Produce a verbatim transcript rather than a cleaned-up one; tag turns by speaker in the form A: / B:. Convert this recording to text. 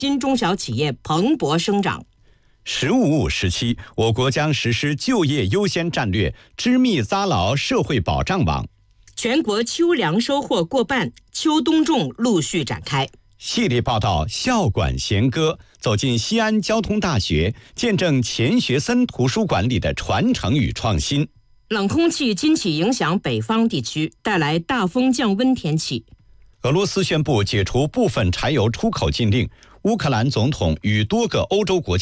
A: 新中小企业蓬勃生长。
B: 十五五时期，我国将实施就业优先战略，织密扎牢社会保障网。
A: 全国秋粮收获过半，秋冬种陆续展开。
B: 系列报道校馆弦歌，走进西安交通大学，见证钱学森图书馆里的传承与创新。
A: 冷空气今起影响北方地区，带来大风降温天气。
B: 俄罗斯宣布解除部分柴油出口禁令，乌克兰总统与多个欧洲国家